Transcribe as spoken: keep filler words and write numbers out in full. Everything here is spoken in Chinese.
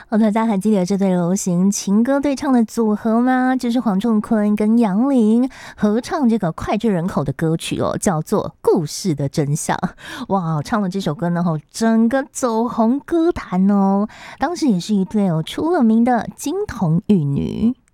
哦，大家还记得这对流行情歌对唱的组合吗？就是黄仲坤跟杨林合唱这个脍炙人口的歌曲哦，叫做《故事的真相》。哇，唱了这首歌呢，后整个走红歌坛哦。当时也是一对哦出了名的金童玉女。